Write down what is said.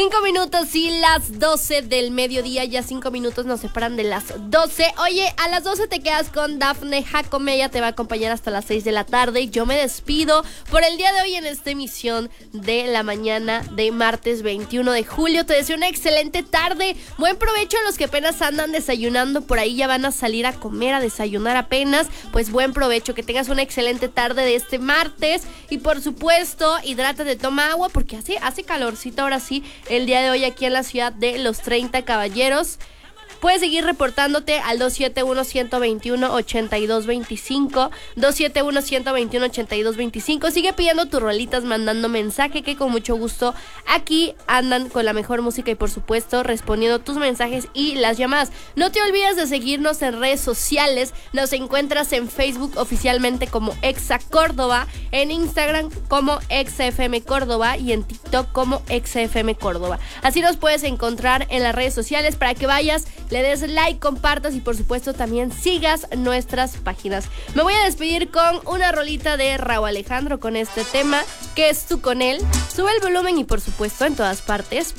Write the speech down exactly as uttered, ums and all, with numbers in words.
Cinco minutos y las doce del mediodía, ya cinco minutos nos separan de las doce. Oye, a las doce te quedas con Dafne Jacome, ella te va a acompañar hasta las seis de la tarde. Yo me despido por el día de hoy en esta emisión de la mañana de martes veintiuno de julio. Te deseo una excelente tarde, buen provecho a los que apenas andan desayunando, por ahí ya van a salir a comer, a desayunar apenas, pues buen provecho, que tengas una excelente tarde de este martes y por supuesto, hidrátate, toma agua porque hace, hace calorcito ahora sí. El día de hoy aquí en la ciudad de Los treinta Caballeros. Puedes seguir reportándote al dos siete uno, uno dos uno, ocho dos dos cinco, dos siete uno, uno dos uno, ocho dos dos cinco. Sigue pidiendo tus rolitas, mandando mensaje, que con mucho gusto aquí andan con la mejor música y por supuesto respondiendo tus mensajes y las llamadas. No te olvides de seguirnos en redes sociales. Nos encuentras en Facebook oficialmente como Exa Córdoba, en Instagram como Exa F M Córdoba y en TikTok como Exa F M Córdoba. Así nos puedes encontrar en las redes sociales para que vayas, le des like, compartas y por supuesto también sigas nuestras páginas. Me voy a despedir con una rolita de Rauw Alejandro con este tema que es Tú con él. Sube el volumen y por supuesto en todas partes